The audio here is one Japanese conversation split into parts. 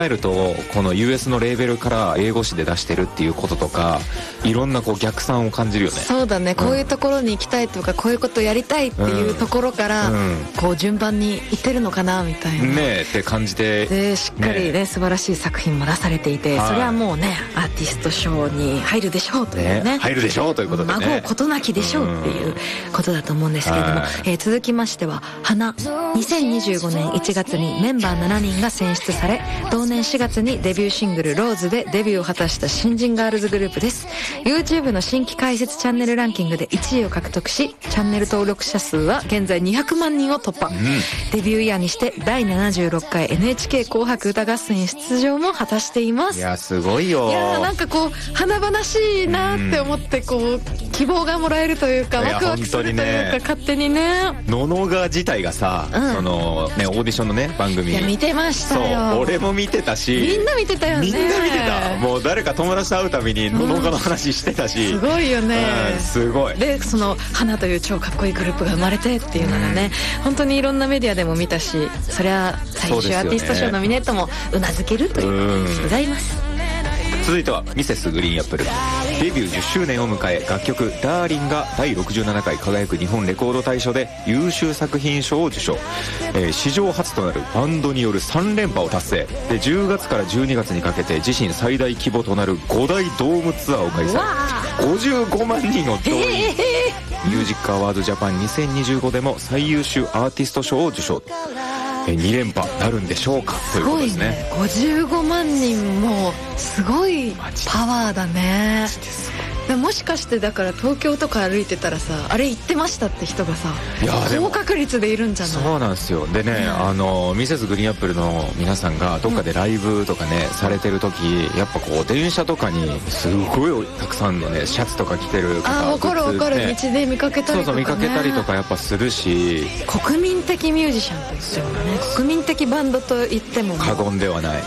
えるとこの US のレーベルから英語詞で出してるっていうこととか、いろんなこう逆算を感じるよね。 そうだね、こういうところに行きたいとかこういうことやりたいっていうところから、こう順番に行ってるのかなみたいなねえって感じて、 でしっかりね素晴らしい作品も出されていて、それはもうねアーティスト賞に入るでしょうというね、 入るでしょうということでね、 孫うことなきでしょうっていうことだと思うんですけれども、続きましては花。2025年1月にメンバー7人が選出され、同年4月にデビューシングルローズでデビューを果たした新人ガールズグループです。 YouTube の新規開設チャンネルランキングで1位を獲得し、チャンネル登録者数は現在200万人を突破、デビューイヤーにして第76回 NHK 紅白歌合戦出場も果たしています。 いやすごいよ。 いやなんかこう華々しいなって思って、こう希望がもらえるというか、ワクワクするというか、勝手にね。 ののが自体がさ、そのねオーディションのね番組、 いや見てましたよ。 そう俺も見てたし、 みんな見てたよね。 みんな見てた。もう誰か友達と会うたびにののがの話してたし、 すごいよね、 すごい。 でその花という超かっこいいグループが生まれてっていうのがね、本当にいろんなメディアでも見たし、それは最終アーティスト賞ノミネートもうなずけるということでございます。 続いてはミセスグリーンアップル、デビュー10周年を迎え、楽曲「ダーリン」が第67回輝く日本レコード大賞で優秀作品賞を受賞、史上初となるバンドによる3連覇を達成で、10月から12月にかけて自身最大規模となる5大ドームツアーを開催、55万人を動員、ミュージックアワードジャパン2025でも最優秀アーティスト賞を受賞、2連覇なるんでしょうかということですね。 すごいね、55万人もすごいパワーだね。もしかしてだから東京とか歩いてたらさ、あれ行ってましたって人がさ、高確率でいるんじゃない？ そうなんですよ。でね、ミセスグリーンアップルの皆さんがどっかでライブとかね、されてる時、やっぱこう電車とかにすごいたくさんのねシャツとか着てる方、 分かる分かる、道で見かけたりとかね。 そう見かけたりとかやっぱするし、 国民的ミュージシャンと言ってもね、国民的バンドと言っても過言ではないね。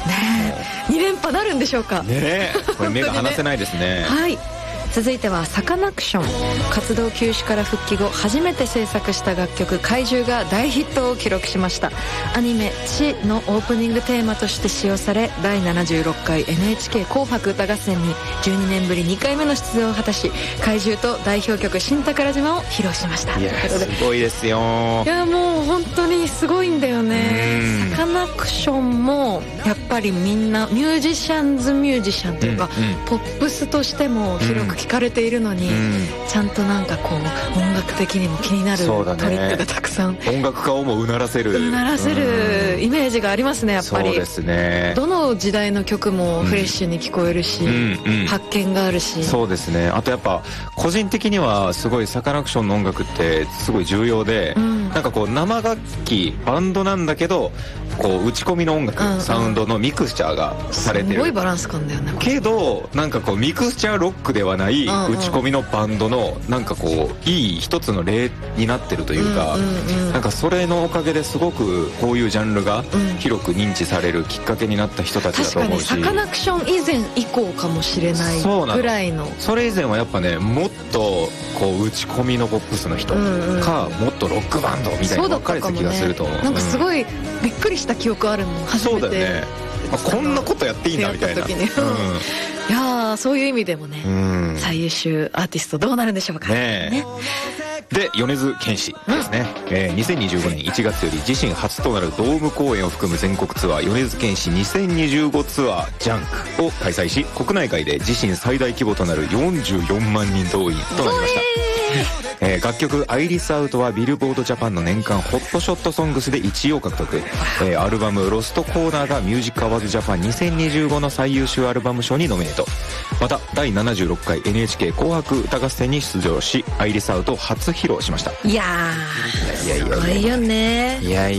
2連覇なるんでしょうかね。これ目が離せないですね。 はい。続いてはサカナクション。活動休止から復帰後初めて制作した楽曲怪獣が大ヒットを記録しました。アニメ地のオープニングテーマとして使用され、第76回 NHK 紅白歌合戦に12年ぶり2回目の出場を果たし、怪獣と代表曲新宝島を披露しました。 いやすごいですよ。 いやもう本当にすごいんだよね。サカナクションもやっぱりみんなミュージシャンというか、ポップスとしても広く聴かれているのに、ちゃんとなんかこう音楽的にも気になるトリックがたくさん、 音楽家をもうならせるイメージがありますね。やっぱりそうですね。 どの時代の曲もフレッシュに聞こえるし、発見があるし。 そうですね。あとやっぱ個人的にはすごいサカナクションの音楽ってすごい重要で、なんかこう生楽器バンドなんだけど、こう打ち込みの音楽、サウンドのミクスチャーがされてる、 すごいバランス感だよね。けどなんかこうミクスチャーロックではない打ち込みのバンドのなんかこういい一つの例になってるというか、なんかそれのおかげですごくこういうジャンルが広く認知されるきっかけになった人たちだと思うし、 確かにサカナクション以前以降かもしれないぐらいの。 それ以前はやっぱね、もっとこう打ち込みのポップスの人か、もっとロックバンドみたいな分かれた気がすると思う。 なんかすごいびっくりした記憶あるもん。初めて。 そうだよね。こんなことやっていいんだみたいな。 いやそういう意味でもね、最優秀アーティストどうなるんでしょうかね。 で米津玄師ですね、2025年1月より自身初となるドーム公演を含む全国ツアー米津玄師2025ツアージャンクを開催し、国内外で自身最大規模となる44万人動員となりました。楽曲「アイリスアウト」はビルボードジャパンの年間ホットショットソングスで1位を獲得、アルバム「ロストコーナー」がミュージックアワードジャパン2025の最優秀アルバム賞にノミネート。また第76回 NHK 紅白歌合戦に出場し、アイリスアウトを初披露しました。 いやすごいよね。 いや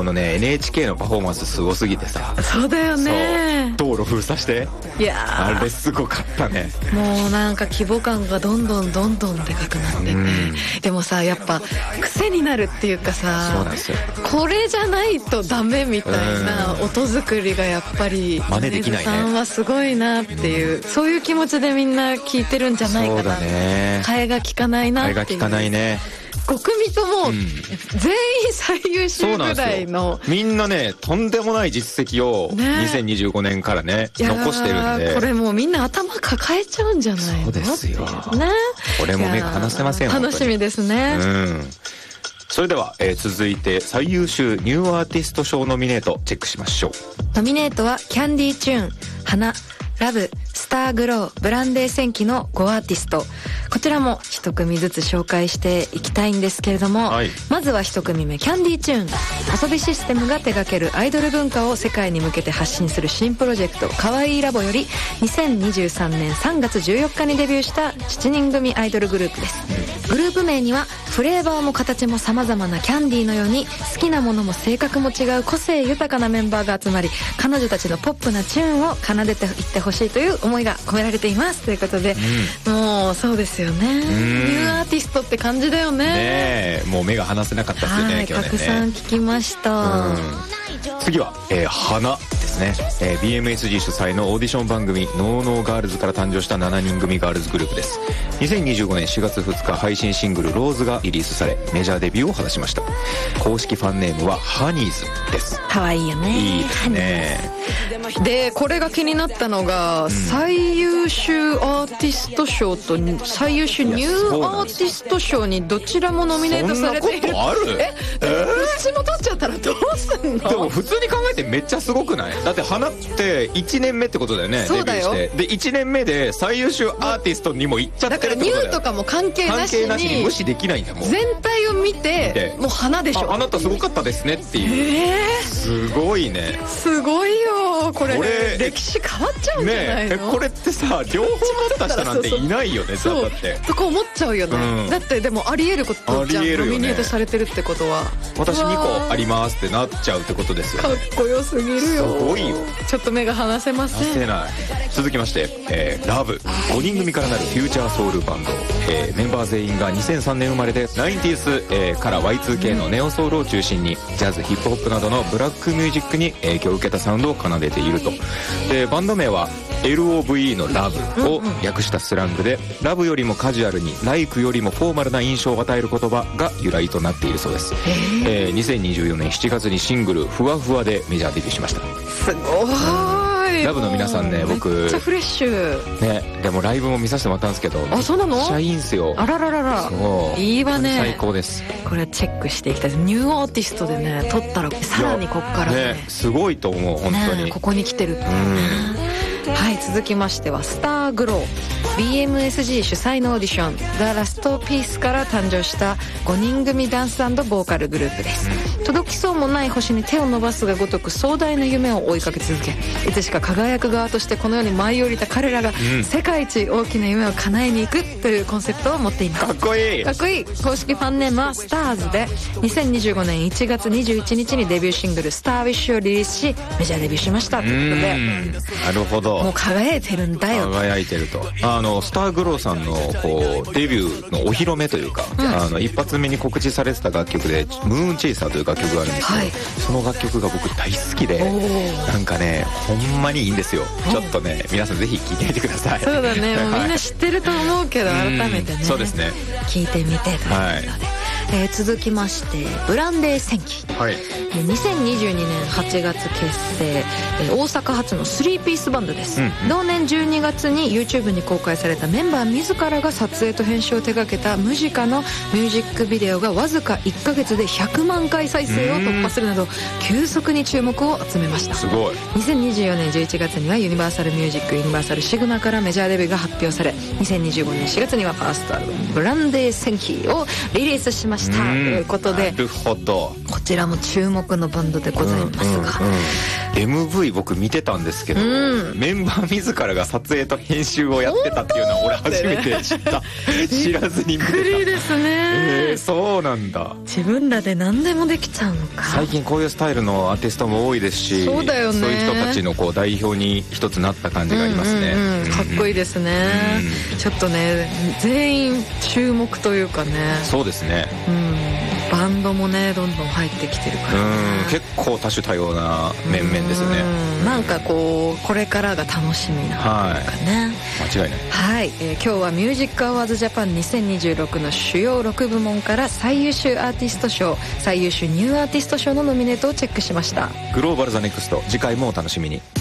NHK のパフォーマンスすごすぎてさ。 そうだよね。 道路封鎖して、いやあれすごかったね。 もうなんか規模感がどんどんでかくなってて、でもさやっぱ癖になるっていうかさ、 そうなんですよ、 これじゃないとダメみたいな音作りがやっぱり真似できないね。 さんはすごいなっていう、そういう気持ちでみんな聞いてるんじゃないかな。 そうだね。 替えが利かないなっていう。 替えが利かないね。 5組とも全員最優秀ぐらいの、 みんなねとんでもない実績を2025年からね残してるんで、 これもうみんな頭抱えちゃうんじゃないの？ そうですよね。 これも目が離せません。 楽しみですね。 それでは、続いて最優秀ニューアーティスト賞ノミネートチェックしましょう。 ノミネートはキャンディーチューン、花、ラブ、スターグロー、ブランデー戦記の5アーティスト、こちらも一組ずつ紹介していきたいんですけれども、まずは一組目、キャンディーチューン。遊びシステムが手掛けるアイドル文化を世界に向けて発信する新プロジェクトかわいいラボより2023年3月14日にデビューした7人組アイドルグループです。グループ名にはフレーバーも形も様々なキャンディーのように好きなものも性格も違う個性豊かなメンバーが集まり、彼女たちのポップなチューンを奏でていってほしいという思いが込められていますということで、もうそうですよね。ニューアーティストって感じだよね。 もう目が離せなかったですよね、去年ね。 たくさん聞きました。 次は、花ですね。BMSG 主催のオーディション番組ノーノーガールズから誕生した7人組ガールズグループです。2025年4月2日配信シングルローズがリリースされメジャーデビューを果たしました。公式ファンネームはハニーズです。 かわいいよね。 いいですね。 でこれが気になったのが、最優秀アーティスト賞と最優秀ニューアーティスト賞にどちらもノミネートされている。 そんなことある？ どっちも取っちゃったらどうすんの？ でも普通に考えてめっちゃすごくない？だって花って1年目ってことだよね。 そうだよ。 デビューしてで1年目で最優秀アーティストにも行っちゃってるってことだよ。 だからニューとかも関係なしに無視できないんだもん。 全体を見てもう花でしょ。 あなたすごかったですねっていう。すごいね。 すごいよこれ歴史変わっちゃうんじゃないの？ これってさ両方取った人なんていないよね。 そうだってそこ思っちゃうよね、だってでもありえることじゃん。ノミネートされてるってことは私2個ありますってなっちゃうってことですよね。 かっこよすぎるよ。 すごいよ。 ちょっと目が離せません。 離せない。続きまして、ラブ5人組からなるフューチャーソウルバンド、メンバー全員が2003年生まれで 90s、から Y2K のネオソウルを中心にジャズヒップホップなどのブラックミュージックに影響を受けたサウンドを奏でていると。でバンド名は LOVE のラブを略したスラングで、ラブよりもカジュアルにライクよりもフォーマルな印象を与える言葉が由来となっているそうです。2024年7月にシングルふわふわでメジャーデビューしました。 すごい。 ラブの皆さんね、僕めっちゃフレッシュね。でもライブも見させてもらったんですけど、 あ、そうなの？ めっちゃいいんすよ。 あらららら、いいわね。 最高です。 これチェックしていきたいです。ニューアーティストでね撮ったらさらにこっからねすごいと思う本当に、 ここに来てるっていうね。はい、続きましてはスターグロー。 BMSG 主催のオーディション The Last Piece から誕生した5人組ダンス&ボーカルグループです。届きそうもない星に手を伸ばすがごとく壮大な夢を追いかけ続け、いつしか輝く側としてこの世に舞い降りた彼らが世界一大きな夢を叶えに行くというコンセプトを持っています。 かっこいい。かっこいい。 公式ファンネームはスターズで2025年1月21日にデビューシングルスターウィッシュをリリースしメジャーデビューしましたということで、 なるほど、 もう輝いてるんだよ。 輝いてると。スターグローさんのこうデビューのお披露目というか、一発目に告知されてた楽曲でムーンチェイサーという楽曲があるんですけど、その楽曲が僕大好きで、なんかねほんまにいいんですよ。ちょっとね皆さんぜひ聴いてみてください。 そうだね、もうみんな知ってると思うけど改めてね、 そうですね、 聴いてみてということで、続きましてブランデー戦記。2022年8月結成、大阪発の3ピースバンドです。同年12月に YouTube に公開されたメンバー自らが撮影と編集を手掛けたムジカのミュージックビデオがわずか1ヶ月で100万回再生を突破するなど急速に注目を集めました。 すごい。 2024年11月にはユニバーサルミュージックユニバーサルシグマからメジャーデビューが発表され、2025年4月にはファーストアルバムブランデー戦記をリリースしましたということで、 なるほど、 こちらも注目のバンドでございますが、 MV 僕見てたんですけど、メンバー自らが撮影と編集をやってたっていうのは俺初めて知った。知らずに見てた。びっくりですね。そうなんだ。 自分らで何でもできちゃうのか。 最近こういうスタイルのアーティストも多いですし、 そうだよね、 そういう人たちのこう代表に一つなった感じがありますね。 かっこいいですね。ちょっとね全員注目というかね。 そうですね。 バンドもねどんどん入ってきてるからね。 結構多種多様な面々ですよね。 なんかこれからが楽しみなというかね、 間違いない。 はい、今日はミュージックアワーズジャパン2026の主要6部門から最優秀アーティスト賞、最優秀ニューアーティスト賞のノミネートをチェックしました。 グローバルザネクスト、次回もお楽しみに。